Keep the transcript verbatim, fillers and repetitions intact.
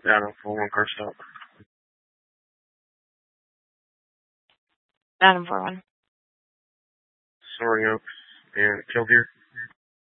Adam for one car stop. Adam for one. Soaring Oaks and Killdeer.